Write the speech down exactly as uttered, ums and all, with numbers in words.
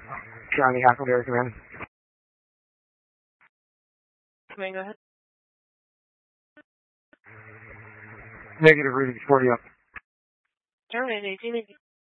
Johnny Hackleberry Command. Command, go ahead. Negative, reading forty up. Terminated, eighteen.